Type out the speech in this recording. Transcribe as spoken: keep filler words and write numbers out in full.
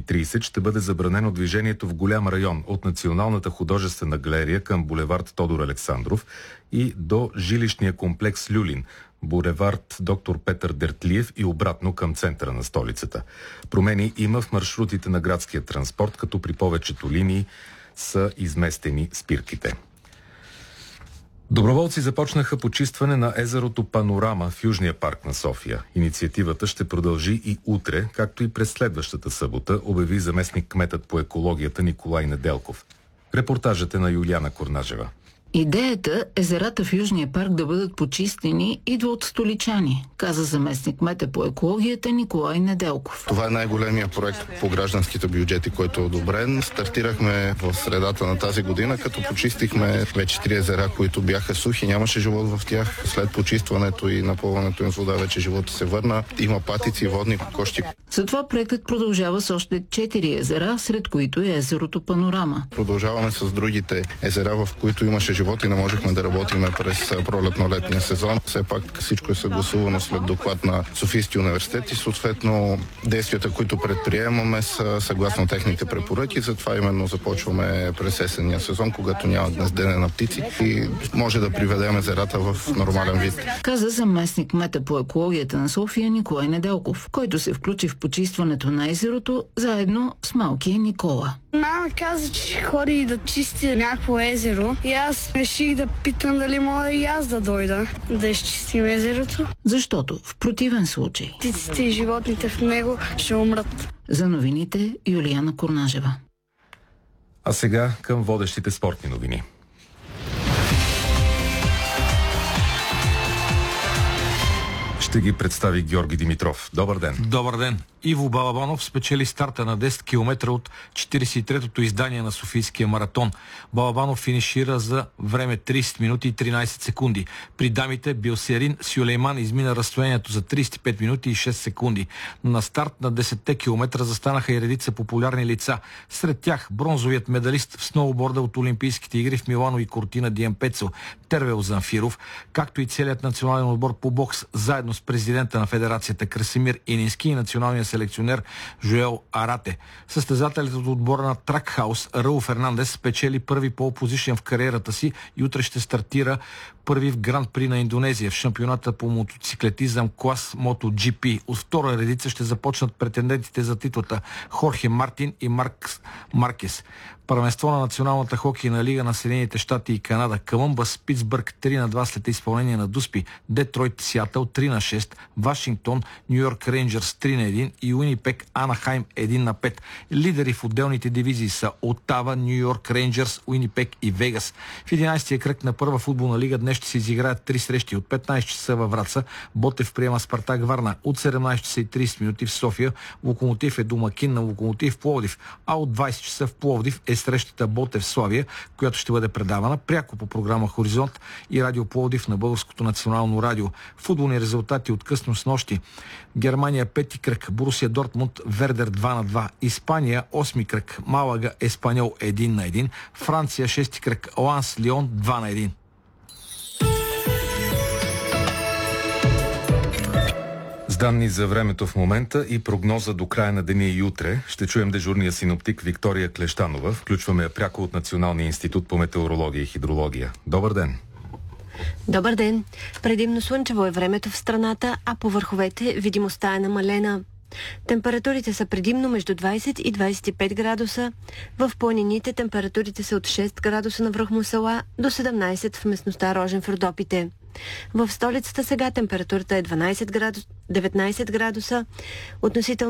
тридесет ще бъде забранено движението в голям район от Националната художествена галерия към булевард Тодор Александров и до жилищния комплекс Люлин, булевард Доктор Петър Дертлиев и обратно към центъра на столицата. Промени има в маршрутите на градския транспорт, като при повечето линии са изместени спирките. Доброволци започнаха почистване на езерото Панорама в Южния парк на София. Инициативата ще продължи и утре, както и през следващата събота, обяви заместник кметът по екологията Николай Неделков. Репортажът е на Юлиана Корнажева. Идеята езерата в Южния парк да бъдат почистени идва от столичани, каза заместник кмета по екологията Николай Неделков. Това е най-големия проект по гражданските бюджети, който е одобрен. Стартирахме в средата на тази година, като почистихме вече три езера, които бяха сухи, нямаше живот в тях. След почистването и напълването им с вода вече живота се върна. Има патици, водни кокошки. Затова проектът продължава с още четири езера, сред които е езерото Панорама. Продължаваме с другите езера, в които имаше живот и не можехме да работим през пролетно-летния сезон. Все пак всичко е съгласувано след доклад на Софийския университет и съответно действията, които предприемаме, са съгласно техните препоръки. Затова именно започваме през есенния сезон, когато няма гнездене на птици и може да приведем езерата в нормален вид. Каза заместник кмета по екологията на София Николай Неделков, който се включи в почистването на езерото заедно с малкия Никола. Мама каза, че ще ходи да чисти някакво езеро и аз реших да питам дали мога и аз да дойда да изчистим езерото. Защото в противен случай птиците и животните в него ще умрат. За новините Юлиана Корнажева. А сега към водещите спортни новини. Ще ги представи Георги Димитров. Добър ден. Добър ден. Иво Балабанов спечели старта на десет километра от четиридесет и третото издание на Софийския маратон. Балабанов финишира за време тридесет минути и тринадесет секунди. При дамите Билсерин Сюлейман измина разстоянието за тридесет и пет минути и шест секунди. На старт на десетте километра застанаха и редица популярни лица. Сред тях бронзовият медалист в сноуборда от Олимпийските игри в Милано и Кортина Диампецо Тервел Замфиров, както и целият национален отбор по бокс, заедно с президента на федерацията Красимир Инински и националния селекционер Жоел Арате. Състезателят от отбора на Тракхаус Раул Фернандес спечели първи пол позишен в кариерата си и утре ще стартира първи в Гран При на Индонезия в шампионата по мотоциклетизъм клас MotoGP. От втора редица ще започнат претендентите за титлата Хорхе Мартин и Маркс Маркес. Първенство на Националната хокейна лига на Съединените щати и Канада. Колумбъс, Питсбърг три на два след изпълнение на Дуспи. Детройт, Сиатъл три на шест. Вашингтон, Ню Йорк Рейнджърс три на един и Уинипек, Анахайм един на пет. Лидери в отделните дивизии са Отава, Ню Йорк Рейнджърс, Уинипек и Вегас. В единадесетия кръг на първа футболна лига днес ще се изиграят три срещи. От петнадесет часа във Враца Ботев приема Спартак Варна. От седемнадесет часа и тридесет минути в София Локомотив е домакин на Локомотив Пловдив, а от двадесет часа в Пловдив е срещата Ботев Славия, която ще бъде предавана пряко по програма Хоризонт и Радио Пловдив на Българското национално радио. Футболни резултати от късно снощи. Германия пети кръг, Борусия Дортмунд Вердер два на два. Испания осми кръг, Малага Еспаньол един на един. Франция шести кръг, Ланс Лион два на един. С данни за времето в момента и прогноза до края на деня и утре ще чуем дежурния синоптик Виктория Клещанова. Включваме я пряко от Националния институт по метеорология и хидрология. Добър ден! Добър ден! Предимно слънчево е времето в страната, а по върховете видимостта е намалена. Температурите са предимно между двадесет и двадесет и пет градуса. В планините температурите са от шест градуса на връх Мусала до седемнадесет в местността Рожен в Родопите. В столицата сега температурата е дванадесет градуса, деветнадесет градуса. Относително